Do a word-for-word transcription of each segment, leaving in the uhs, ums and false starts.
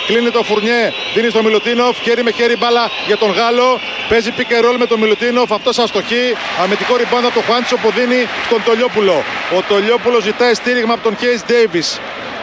Κλείνει το Φουρνιέ, δίνει στο Μιλουτίνοφ. Χέρι με χέρι μπάλα για τον Γάλλο. Παίζει pick and roll με τον Μιλουτίνοφ. Αυτός αστοχεί. Αμυντικό rebound από τον Χουάντσο που δίνει στον Τολιόπουλο. Ο Τολιόπουλο ζητάει στήριγμα από τον Χέις Ντέιβις.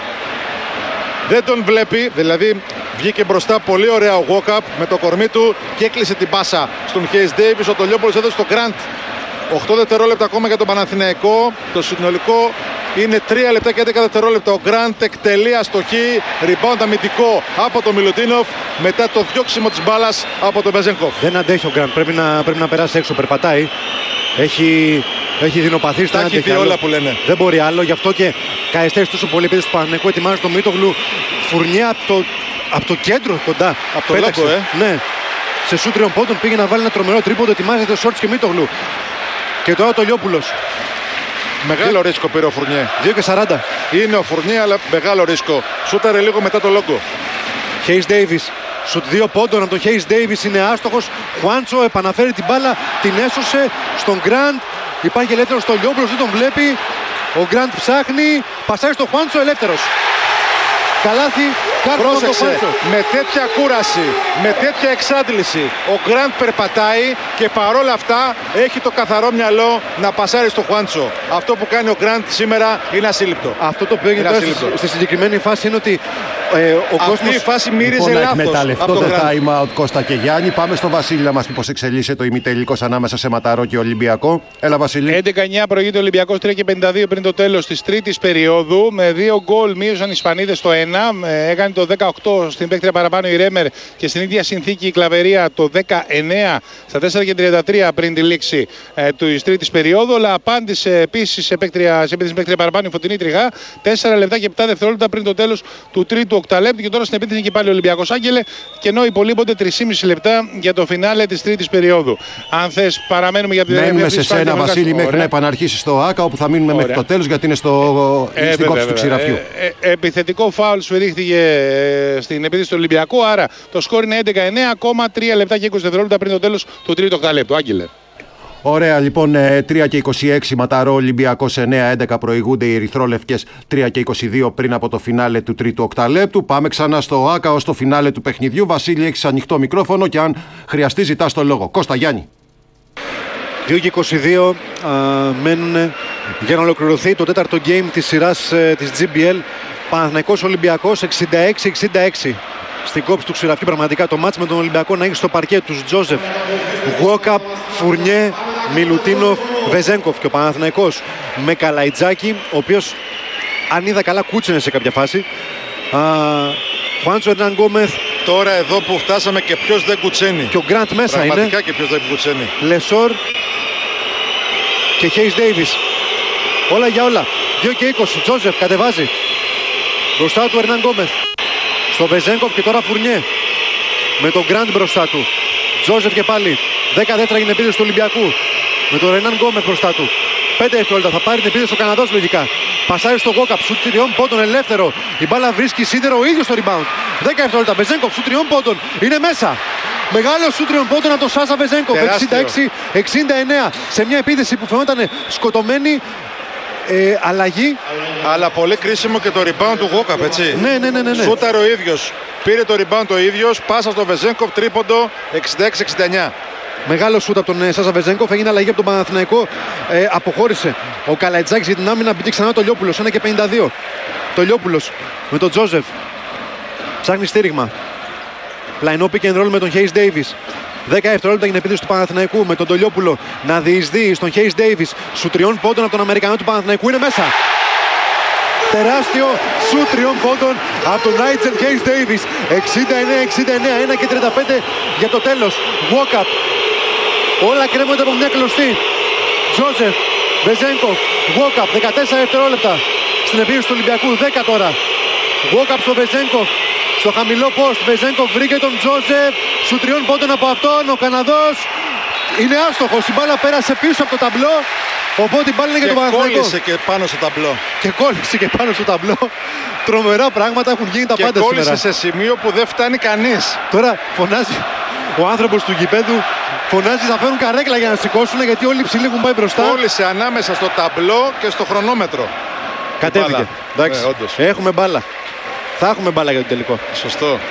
Δεν τον βλέπει, δηλαδή βγήκε μπροστά πολύ ωραία ο Walkup με το κορμί του και έκλεισε την πάσα στον Χέις Ντέιβις. Ο Τολιόπουλος έδωσε στο Grant. οκτώ δευτερόλεπτα ακόμα για τον Παναθηναϊκό. Το συνολικό είναι τρία λεπτά και έντεκα δευτερόλεπτα. Ο Grant εκτελεί αστοχή. Rebound αμυντικό από τον Μιλουτίνοφ μετά το διώξιμο της μπάλας από τον Βεζένκοφ. Δεν αντέχει ο Grant. Πρέπει να, πρέπει να περάσει έξω. Περπατάει. Έχει, έχει δεινοπαθεί στα έχει δει όλα που λένε. Δεν μπορεί άλλο. Γι' αυτό και καεστές τόσο πολύ επειδή του Παναθηναϊκού ετοιμάζει τον Μίτογλου. Φουρνιά από το, από το κέντρο κοντά. Από το λόγο, ε. Ναι. Σε σου τριών πόντων πήγε να βάλει ένα τρομερό τρίποντο. Ετοιμάζεται ο Σόρτς και Μίτογλου. Και τώρα το Λιόπουλος. Μεγάλο δύο... ρίσκο πήρε ο Φουρνιέ. δύο και σαράντα. Είναι ο Φουρνιέ, αλλά μεγάλο ρίσκο. Σούταρε λίγο μετά το λόγκο. Χέις Ντέιβις. Σουτ δύο πόντων από τον Χέις Ντέιβις είναι άστοχος. Χουάντσο επαναφέρει την μπάλα, την έσωσε στον Γκραντ. Υπάρχει ελεύθερος στο Λιόπουλος, δεν τον βλέπει. Ο Γκραντ ψάχνει, πασάρει στο Χουάντσο, ελεύθερος. Καλάθι, κάρφωνο από τον Χουάντσο. Με τέτοια κούραση, με τέτοια εξάντληση, ο Γκραντ περπατάει και παρόλα αυτά έχει το καθαρό μυαλό να πασάρει στο Χουάντσο. Αυτό που κάνει ο Γκραντ σήμερα είναι ασύλληπτο. Αυτό το οποίο έγινε τώρα στη, στη συγκεκριμένη φάση είναι ότι ε, ο Αυτή κόσμος... η φάση μύριζε λοιπόν, λάθος. Να εκμεταλλευτώ το time out Κώστα και Γιάννη. Πάμε στο Βασίλη να μας πει πώς εξελίσσεται το ημιτελικός ανάμεσα σε Ματαρό και Ολυμπιακό. Έλα Βασίλη. έντεκα εννιά προηγείται ο Ολυμπιακός, τρία και πενήντα δύο πριν το τέλος της τρίτης περίοδου. Με δύο γκολ μείωσαν οι Ισπανίδες το ένα. Έκανε το δεκαοκτώ στην παίκτρια παραπάνω η Ρέμερ και στην ίδια συνθήκη η Κλαβερία το δεκαεννέα στα τέσσερα και τριάντα τρία πριν τη λήξη ε, της τρίτης περίοδου. Αλλά απάντησε επίσης σε παίκτρια, σε παίκτρια παραπάνω η Φωτεινή Τριγά τέσσερα λεπτά και επτά δευτερόλεπτα πριν το τέλος του τρίτου οκταλέπτου. Και τώρα στην επίθεση και πάλι ο Ολυμπιακός, Άγγελε, και ενώ υπολείπονται τρία και μισό λεπτά για το φινάλε της τρίτης περίοδου. Αν θες, παραμένουμε για την διάρκεια. Μένουμε σε σένα, Βασίλη, μέχρι να επαναρχίσει στο ΆΚΑ, όπου θα μείνουμε Ωραία. μέχρι το τέλος, γιατί είναι στο ε, στην κόψη του ξηραφιού. Ε, ε, επιθετικό φάουλ σφυρίχθηκε ε, στην επίθεση του Ολυμπιακού. Άρα το σκόρ είναι έντεκα εννέα, ακόμα τρία λεπτά και είκοσι δευτερόλεπτα πριν το τέλος του τρίτου οκταλέπτου. Άγγελε. Ωραία, λοιπόν, τρία και είκοσι έξι Ματαρό, Ολυμπιακός εννέα έντεκα προηγούνται οι ερυθρόλευκες, τρία και είκοσι δύο πριν από το φινάλε του τρίτου οκταλέπτου. Πάμε ξανά στο ΆΚΑ ως το φινάλε του παιχνιδιού. Βασίλη, έχεις ανοιχτό μικρόφωνο και αν χρειαστεί ζητάς το λόγο. Κώστα, Γιάννη. δύο και είκοσι δύο α, μένουν για να ολοκληρωθεί το τέταρτο game της σειράς ε, της τζι μπι ελ. Παναθηναϊκός Ολυμπιακός εξήντα έξι εξήντα έξι. Στην κόψη του ξηραφιού πραγματικά το μάτς με τον Ολυμπιακό να έχει στο παρκέ τους Τζόζεφ, Γουόκαπ, Φουρνιέ, Μιλουτίνοφ, Βεζένκοφ και ο Παναθηναϊκός με Καλαϊτζάκη, ο οποίος αν είδα καλά κούτσενε σε κάποια φάση. Χουάντσο Ερνάν Γκόμεθ. Τώρα εδώ που φτάσαμε και ποιος δεν κουτσένει. Και ο Γκραντ μέσα Πραγματικά είναι. Πραγματικά και ποιος δεν κουτσένει. Λεσόρ και Χέις Ντέιβις. Όλα για όλα. δύο και είκοσι. Τζόζεφ κατεβάζει. Μπροστά του Ερνάν Γκόμεθ. Στο Βεζένκοφ και τώρα Φουρνιέ. Με τον Γκραντ μπροστά του. Τζόζεφ και πάλι. δέκα δεύτερα για την επίθεση του Ολυμπιακού. Με τον Ερνάν Γκόμεθ μπροστά του. πέντε δευτερόλεπτα. Θα πάρει την επίθεση ο Καναδός λογικά. Πασάρει στο Γόκαπ. Σου τριών πόντων ελεύθερο. Η μπάλα βρίσκει σίδερο ο ίδιος στο rebound. δέκα δευτερόλεπτα. Βεζένκοφ σου τριών πόντων. Είναι μέσα. Μεγάλο σου τριών πόντων από τον Σάσα Βεζένκοφ. εξήντα έξι εξήντα εννέα. Σε μια επίθεση που φαινόταν σκοτωμένη. Ε, αλλαγή. Αλλά πολύ κρίσιμο και το rebound του Γόκαπ, έτσι. Ναι, ναι, ναι, ναι, ναι. Σούταρε ο ίδιος. Πήρε το rebound ο ίδιος. Πάσα στο Βεζένκοφ, τρίποντο εξήντα έξι εξήντα εννέα. Μεγάλο σούτ από τον ε, Σάσα Βεζένκοφ. Έγινε αλλαγή από τον Παναθηναϊκό. Ε, αποχώρησε ο Καλαϊτζάκης για την άμυνα. Μπήκε ξανά το Λιόπουλος. ένα και πενήντα δύο. Το Λιόπουλος με τον Τζόζεφ. Ψάχνει στήριγμα. Πλαϊνό pick and roll με τον Χέις Ντέιβις. δέκα δευτερόλεπτα για την επίθεση του Παναθηναϊκού με τον Τολιόπουλο να διεισδύει στον Χέις Ντέιβις. Σου τριών πόντων από τον Αμερικανό του Παναθηναϊκού, είναι μέσα. Τεράστιο σου τριών πόντων από τον Νάιτζελ Χέις Ντέιβις. εξήντα εννέα εξήντα εννέα, ένα και τριάντα πέντε για το τέλος. Walkup. Όλα κρέμονται από μια κλωστή. Τζόζεφ, Βεζένκοφ, Walkup, δεκατέσσερα δευτερόλεπτα στην επίθεση του Ολυμπιακού. δέκα τώρα. Walkup στο Βεζένκοφ. Στο χαμηλό post, Βεζένκοφ βρήκε τον Τζόζεφ. Σου τριών πόντων από αυτόν. Ο Καναδός είναι άστοχος. Η μπάλα πέρασε πίσω από το ταμπλό. Οπότε η μπάλα είναι για τον Παναθηναϊκό. Και κόλλησε και πάνω στο ταμπλό. Και κόλλησε και πάνω στο ταμπλό. Τρομερά πράγματα έχουν γίνει τα και πάντα σήμερα. Και κόλλησε σε σημείο που δεν φτάνει κανείς. Τώρα φωνάζει ο άνθρωπος του γηπέδου. Φωνάζει θα φέρουν καρέκλα για να σηκώσουν, γιατί όλοι οι ψηλοί έχουν πάει μπροστά. Κόλλησε ανάμεσα στο ταμπλό και στο χρονόμετρο. Κατέβηκε. Εντάξει. Ε, Έχουμε μπάλα. Θα έχουμε μπάλα για το τελικό. Σωστό.